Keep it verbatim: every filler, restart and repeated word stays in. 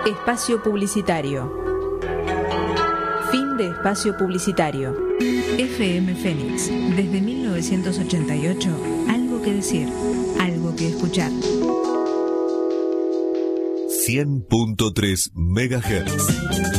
Espacio publicitario. Fin de espacio publicitario. F M Fénix, desde mil novecientos ochenta y ocho, algo que decir, algo que escuchar. cien punto tres megahertz.